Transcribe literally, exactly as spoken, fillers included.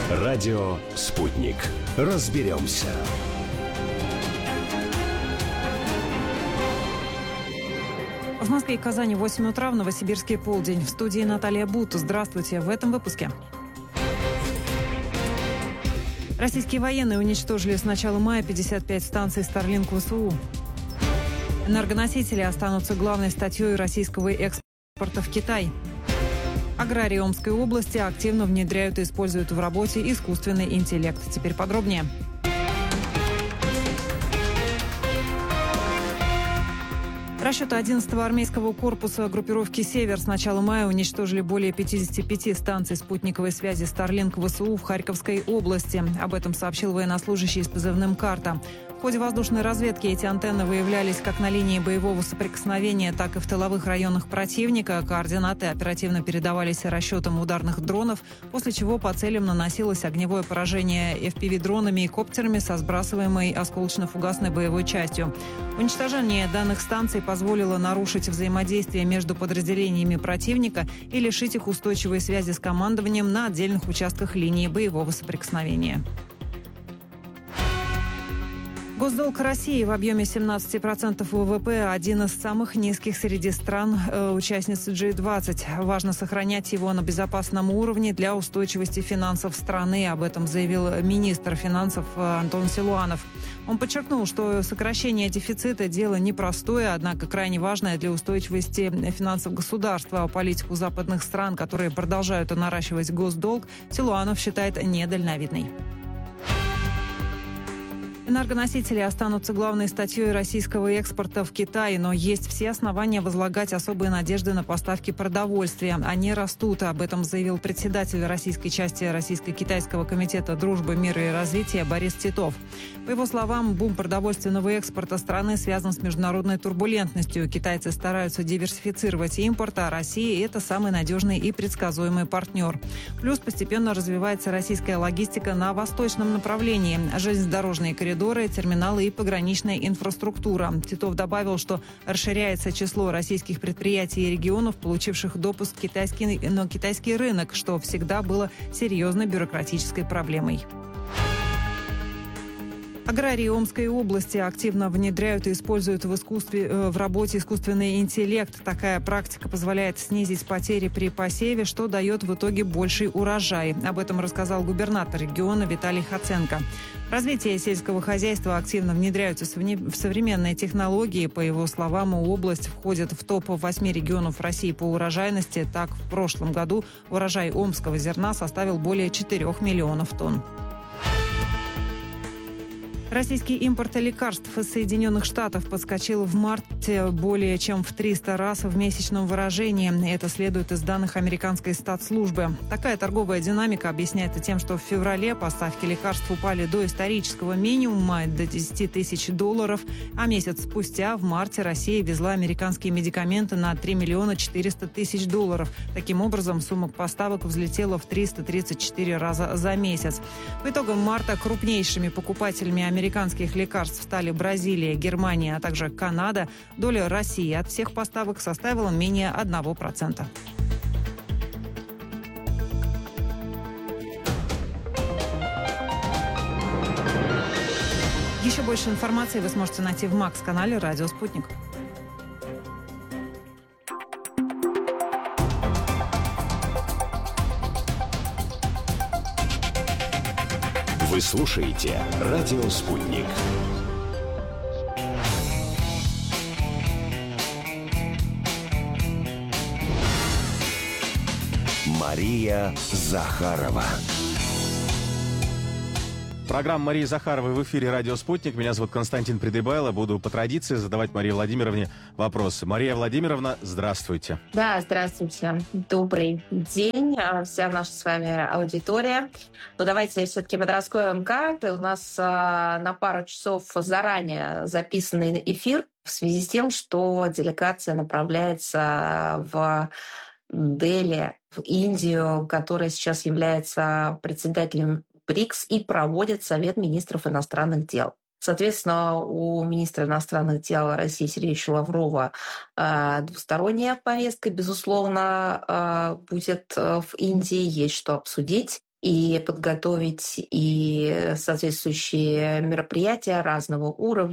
Радио «Спутник». Разберемся. В Москве и Казани восемь утра, в Новосибирске полдень. В студии Наталья Бут. Здравствуйте. В этом выпуске. Российские военные уничтожили с начала мая пятьдесят пять станций Starlink ВСУ. Энергоносители останутся главной статьей российского экспорта в Китай. Аграрии Омской области активно внедряют и используют в работе искусственный интеллект. Теперь подробнее. Расчеты одиннадцатого армейского корпуса группировки «Север» с начала мая уничтожили более пятидесяти пяти станций спутниковой связи Starlink ВСУ в Харьковской области. Об этом сообщил военнослужащий с позывным «Карта». В ходе воздушной разведки эти антенны выявлялись как на линии боевого соприкосновения, так и в тыловых районах противника. Координаты оперативно передавались расчетам ударных дронов, после чего по целям наносилось огневое поражение эф пи ви-дронами и коптерами со сбрасываемой осколочно-фугасной боевой частью. Уничтожение данных станций позволило нарушить взаимодействие между подразделениями противника и лишить их устойчивой связи с командованием на отдельных участках линии боевого соприкосновения. Госдолг России в объеме семнадцать процентов вэ вэ пэ – один из самых низких среди стран э, участниц джи двадцать. Важно сохранять его на безопасном уровне для устойчивости финансов страны. Об этом заявил министр финансов Антон Силуанов. Он подчеркнул, что сокращение дефицита – дело непростое, однако крайне важное для устойчивости финансов государства. Политику западных стран, которые продолжают наращивать госдолг, Силуанов считает недальновидной. Энергоносители останутся главной статьей российского экспорта в Китай, но есть все основания возлагать особые надежды на поставки продовольствия. Они растут. Об этом заявил председатель российской части Российско-Китайского комитета дружбы, мира и развития Борис Титов. По его словам, бум продовольственного экспорта страны связан с международной турбулентностью. Китайцы стараются диверсифицировать импорт, а Россия – это самый надежный и предсказуемый партнер. Плюс постепенно развивается российская логистика на восточном направлении. Железнодорожные коридоры, терминалы и пограничная инфраструктура. Титов добавил, что расширяется число российских предприятий и регионов, получивших допуск китайский, на китайский рынок, что всегда было серьезной бюрократической проблемой. Аграрии Омской области активно внедряют и используют в искусстве, в работе искусственный интеллект. Такая практика позволяет снизить потери при посеве, что дает в итоге больший урожай. Об этом рассказал губернатор региона Виталий Хоценко. В развитие сельского хозяйства активно внедряются в современные технологии. По его словам, область входит в топ восьми регионов России по урожайности. Так, в прошлом году урожай омского зерна составил более четырёх миллионов тонн. Российский импорт лекарств из Соединенных Штатов подскочил в марте более чем в триста раз в месячном выражении. Это следует из данных американской статслужбы. Такая торговая динамика объясняется тем, что в феврале поставки лекарств упали до исторического минимума, до десяти тысяч долларов, а месяц спустя, в марте, Россия везла американские медикаменты на три миллиона четыреста тысяч долларов. Таким образом, сумма поставок взлетела в триста тридцать четыре раза за месяц. По итогам марта крупнейшими покупателями американских Американских лекарств стали Бразилия, Германия, а также Канада. Доля России от всех поставок составила менее одного процента. Еще больше информации вы сможете найти в Макс-канале «Радио Спутник». Вы слушаете «Радио Спутник». Мария Захарова. Программа Марии Захаровой в эфире «Радио Спутник». Меня зовут Константин Придыбайло. Буду по традиции задавать Марии Владимировне вопросы. Мария Владимировна, здравствуйте. Да, здравствуйте. Добрый день, вся наша с вами аудитория. Но давайте все-таки подраскроем карты. У нас на пару часов заранее записанный эфир в связи с тем, что делегация направляется в Дели, в Индию, которая сейчас является председателем БРИКС и проводит Совет министров иностранных дел. Соответственно, у министра иностранных дел России Сергея Лаврова двусторонняя повестка, безусловно, будет в Индии, есть что обсудить. и подготовить и соответствующие мероприятия разного уровня,